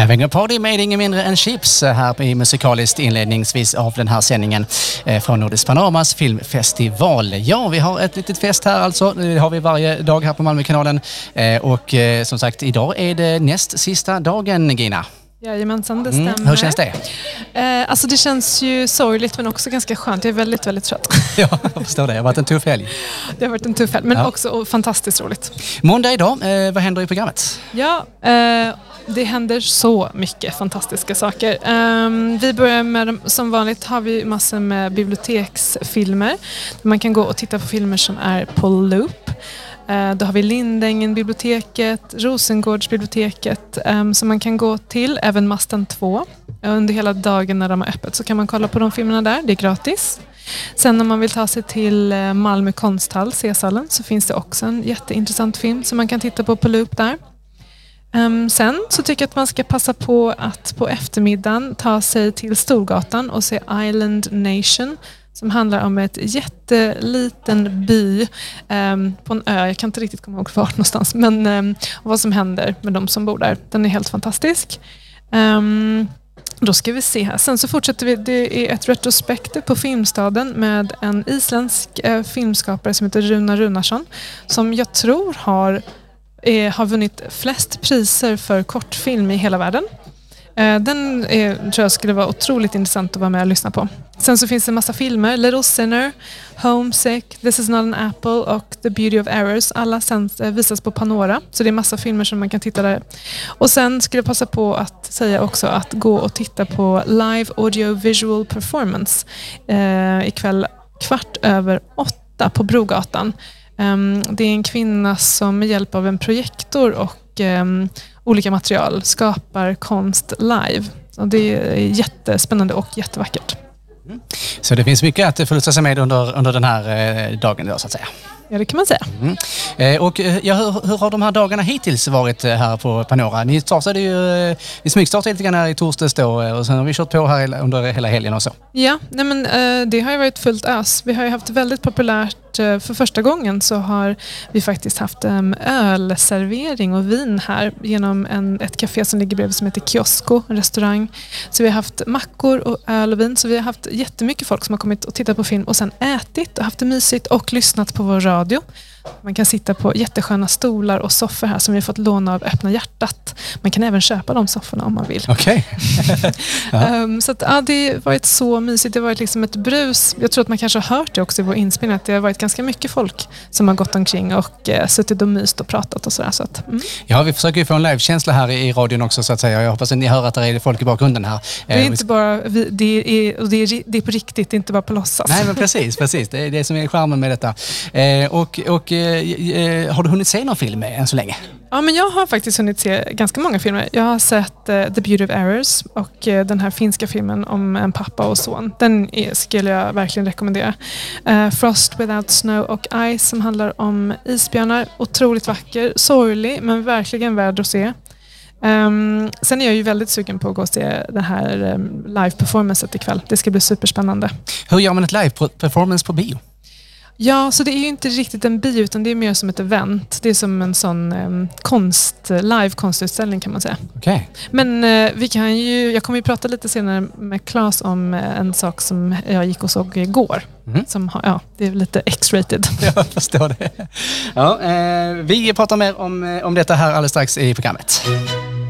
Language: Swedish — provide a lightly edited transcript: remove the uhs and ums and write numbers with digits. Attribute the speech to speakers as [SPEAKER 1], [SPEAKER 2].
[SPEAKER 1] Having a party med inget mindre än chips här i musikaliskt inledningsvis av den här sändningen från Nordisk Panoramas filmfestival. Ja, vi har ett litet fest här alltså. Det har vi varje dag här på Malmökanalen. Och som sagt, idag är det näst sista dagen, Gina.
[SPEAKER 2] Jajamensan, det stämmer.
[SPEAKER 1] Hur känns det?
[SPEAKER 2] Alltså det känns ju sorgligt men också ganska skönt. Jag är väldigt, väldigt trött.
[SPEAKER 1] Ja, jag förstår det. Det har varit en tuff helg.
[SPEAKER 2] Det har varit en tuff helg, men också fantastiskt roligt.
[SPEAKER 1] Måndag idag, vad händer i programmet?
[SPEAKER 2] Ja, det händer så mycket fantastiska saker. Vi börjar med, som vanligt har vi massor med biblioteksfilmer. Man kan gå och titta på filmer som är på loop. Då har vi Lindängen biblioteket, Rosengårdsbiblioteket som man kan gå till, även Masten 2. Under hela dagen när de har öppet så kan man kolla på de filmerna där, det är gratis. Sen om man vill ta sig till Malmö konsthall, C-salen, så finns det också en jätteintressant film som man kan titta på loop där. Sen så tycker jag att man ska passa på att på eftermiddagen ta sig till Storgatan och se Island Nation, som handlar om ett jätteliten by på en ö. Jag kan inte riktigt komma ihåg vart någonstans, men vad som händer med de som bor där. Den är helt fantastisk. Då ska vi se här. Sen så fortsätter vi. Det är ett retrospektiv på Filmstaden med en isländsk filmskapare som heter Runa Runarsson, som jag tror har vunnit flest priser för kortfilm i hela världen. Den tror jag skulle vara otroligt intressant att vara med och lyssna på. Sen så finns det en massa filmer. Little Sinner, Homesick, This is not an apple och The Beauty of Errors. Alla sen visas på Panora. Så det är massa filmer som man kan titta där. Och sen skulle jag passa på att säga också att gå och titta på live audio visual performance ikväll 7:15 på Brogatan. Det är en kvinna som med hjälp av en projektor och olika material skapar konst live. Så det är jättespännande och jättevackert.
[SPEAKER 1] Så det finns mycket att förlusta sig med under den här dagen då, så att säga.
[SPEAKER 2] Ja, det kan man säga.
[SPEAKER 1] Och hur har de här dagarna hittills varit här på Panora? Ni smygstartade lite grann här i torsdags då, och sen har vi kört på här under hela helgen och så. Ja,
[SPEAKER 2] men det har ju varit fullt ös. Vi har ju haft väldigt populärt. För första gången så har vi faktiskt haft ölservering och vin här genom ett café som ligger bredvid som heter Kiosko, en restaurang. Så vi har haft mackor och öl och vin. Så vi har haft jättemycket folk som har kommit och tittat på film och sen ätit och haft det mysigt och lyssnat på vår radio. Man kan sitta på jättesköna stolar och soffor här som vi har fått låna av Öppna hjärtat. Man kan även köpa de sofforna om man vill.
[SPEAKER 1] Okej.
[SPEAKER 2] Så att, det har varit så mysigt. Det har varit liksom ett brus. Jag tror att man kanske har hört det också i vår inspelning, att det har varit ganska mycket folk som har gått omkring och suttit och myst och pratat och sådär. Så att,
[SPEAKER 1] Ja, vi försöker ju få en livekänsla här i radion också, så att säga. Jag hoppas att ni hör att det är folk i bakgrunden här.
[SPEAKER 2] Det är inte bara det är på riktigt, det är inte bara på låtsas.
[SPEAKER 1] Nej, men precis. Det är det som är charmen med detta. Har du hunnit se någon film än så länge?
[SPEAKER 2] Ja, men jag har faktiskt hunnit se ganska många filmer. Jag har sett The Beauty of Errors och den här finska filmen om en pappa och son. Den skulle jag verkligen rekommendera. Frost Without Snow och Ice som handlar om isbjörnar. Otroligt vacker, sorglig men verkligen värd att se. Sen är jag ju väldigt sugen på att gå och se det här live-performancet ikväll. Det ska bli superspännande.
[SPEAKER 1] Hur gör man ett live-performance på bio?
[SPEAKER 2] Ja, så det är ju inte riktigt en bio utan det är mer som ett event. Det är som en sån live-konstutställning kan man säga.
[SPEAKER 1] Okay.
[SPEAKER 2] Men jag kommer ju prata lite senare med Claes om en sak som jag gick och såg igår. Det är lite X-rated.
[SPEAKER 1] Jag förstår det. Ja, vi pratar mer om detta här alldeles strax i programmet.